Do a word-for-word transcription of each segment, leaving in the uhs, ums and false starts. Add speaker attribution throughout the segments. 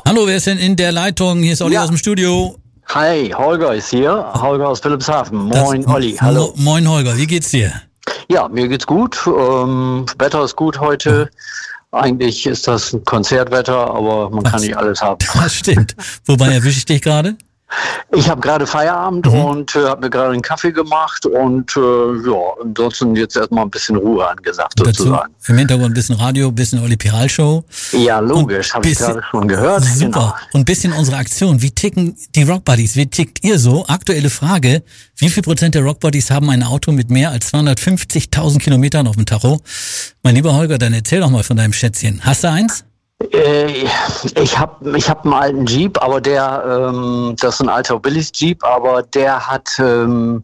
Speaker 1: Hallo, wer ist denn in der Leitung? Hier ist Olli
Speaker 2: Ja.
Speaker 1: aus dem Studio.
Speaker 2: Hi, Holger ist hier. Holger aus Wilhelmshaven. Moin,
Speaker 1: Das-
Speaker 2: Olli. Hallo.
Speaker 1: Mo- Moin Holger, wie geht's dir?
Speaker 2: Ja, mir geht's gut. Ähm, Wetter ist gut heute. Eigentlich ist das ein Konzertwetter, aber man
Speaker 1: Was?
Speaker 2: kann nicht alles haben.
Speaker 1: Das stimmt. Wobei erwische ich dich gerade?
Speaker 2: Ich habe gerade Feierabend
Speaker 1: Mhm.
Speaker 2: und äh, habe mir gerade einen Kaffee gemacht und äh, ja, ansonsten jetzt erstmal ein bisschen Ruhe angesagt
Speaker 1: Dazu
Speaker 2: sozusagen.
Speaker 1: im Hintergrund ein bisschen Radio, ein bisschen Olli Piral Show.
Speaker 2: Ja, logisch, habe ich
Speaker 1: bisschen-
Speaker 2: gerade schon gehört.
Speaker 1: Super.
Speaker 2: Genau.
Speaker 1: Und ein bisschen unsere Aktion. Wie ticken die Rockbuddies? Wie tickt ihr so? Aktuelle Frage. Wie viel Prozent der Rockbuddies haben ein Auto mit mehr als zweihundertfünfzigtausend Kilometern auf dem Tacho? Mein lieber Holger, dann erzähl doch mal von deinem Schätzchen. Hast du eins?
Speaker 2: Äh, ich habe ich hab einen alten Jeep, aber der, ähm, das ist ein alter Billis Jeep, aber der hat ähm,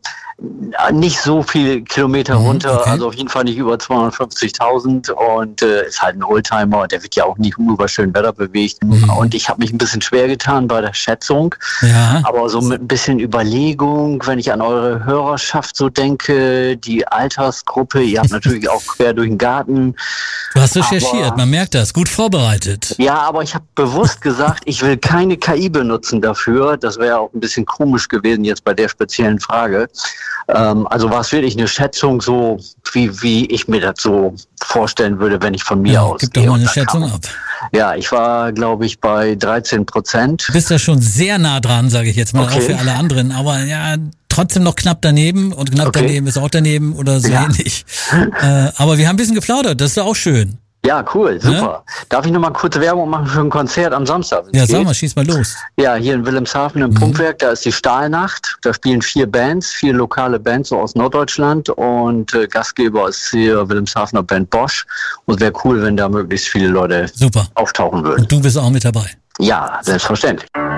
Speaker 2: nicht so viel Kilometer
Speaker 1: Mhm,
Speaker 2: runter,
Speaker 1: okay.
Speaker 2: also auf jeden Fall nicht über zweihundertfünfzigtausend und äh, ist halt ein Oldtimer, der wird ja auch nicht nur bei schönem Wetter bewegt.
Speaker 1: Mhm.
Speaker 2: Und ich habe mich ein bisschen schwer getan bei der Schätzung,
Speaker 1: Ja.
Speaker 2: aber so mit ein bisschen Überlegung, wenn ich an eure Hörerschaft so denke, die Altersgruppe, ihr habt natürlich auch quer durch den Garten.
Speaker 1: Du hast recherchiert,
Speaker 2: Aber-
Speaker 1: man merkt das. Gut vorbereitet.
Speaker 2: Ja, aber ich habe bewusst gesagt, ich will keine K I benutzen dafür. Das wäre auch ein bisschen komisch gewesen jetzt bei der speziellen Frage. Ähm, also war es wirklich eine Schätzung so, wie, wie ich mir das so vorstellen würde, wenn ich von mir
Speaker 1: Ja,
Speaker 2: aus
Speaker 1: gib doch mal eine Schätzung ab.
Speaker 2: Ja, ich war, glaube ich, bei dreizehn Prozent.
Speaker 1: Du bist ja schon sehr nah dran, sage ich jetzt mal,
Speaker 2: Okay.
Speaker 1: auch für alle anderen. Aber ja, trotzdem noch knapp daneben. Und knapp
Speaker 2: Okay.
Speaker 1: daneben ist auch daneben oder so
Speaker 2: Ja.
Speaker 1: ähnlich. Äh, aber wir haben ein bisschen geplaudert, das ist doch auch schön.
Speaker 2: Ja, cool, super. Darf ich noch mal kurz Werbung machen für ein Konzert am Samstag? wenn's
Speaker 1: Ja, sag
Speaker 2: geht?
Speaker 1: mal, schieß mal los.
Speaker 2: Ja, hier in Wilhelmshaven im Pumpwerk, da ist die Stahlnacht. Da spielen vier Bands, vier lokale Bands so aus Norddeutschland und äh, Gastgeber ist hier Wilhelmshavener Band Bosch. Und wäre cool, wenn da möglichst viele Leute
Speaker 1: Super.
Speaker 2: auftauchen würden.
Speaker 1: Und du bist auch mit dabei.
Speaker 2: Ja, selbstverständlich.